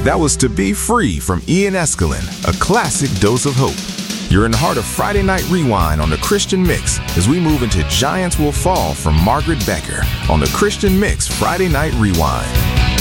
That was To Be Free from Ian Eskelin, a classic dose of hope. You're in the heart of Friday Night Rewind on the Christian Mix as we move into Giants Will Fall from Margaret Becker on the Christian Mix Friday Night Rewind.